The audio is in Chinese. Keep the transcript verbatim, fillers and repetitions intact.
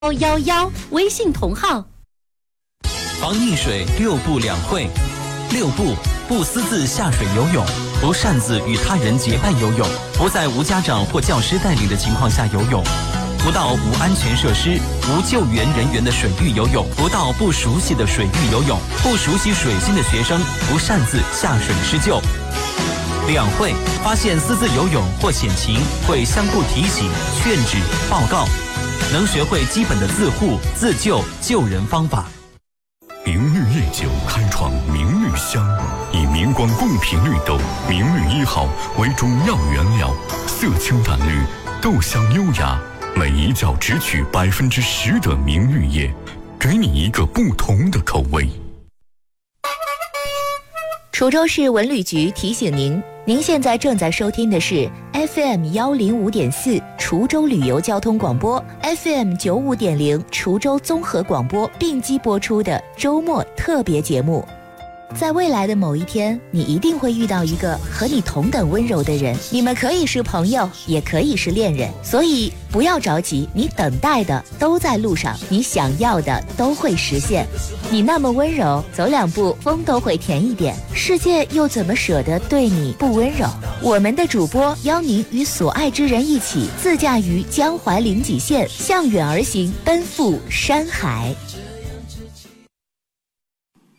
幺幺幺微信同号。 防溺水六不两会。六不：不私自下水游泳，不擅自与他人结伴游泳，不在无家长或教师带领的情况下游泳，不到无安全设施、无救援人员的水域游泳，不到不熟悉的水域游泳，不熟悉水性的学生不擅自下水施救。两会：发现私自游泳或险情，会相互提醒、劝止、报告，能学会基本的自护、自救、救人方法。 明绿夜酒开创明绿香，以明光贡品绿豆明绿一号为主要原料，色清淡绿，豆香优雅，每一窖只取百分之十的明绿叶，给你一个不同的口味。 滁州市文旅局提醒您，您现在正在收听的是 F M 幺零五点四滁州旅游交通广播 ，F M 九五点零滁州综合广播并机播出的周末特别节目。在未来的某一天，你一定会遇到一个和你同等温柔的人，你们可以是朋友，也可以是恋人，所以不要着急，你等待的都在路上，你想要的都会实现。你那么温柔，走两步风都会甜一点，世界又怎么舍得对你不温柔？我们的主播邀您与所爱之人一起自驾于江淮临济县，向远而行，奔赴山海。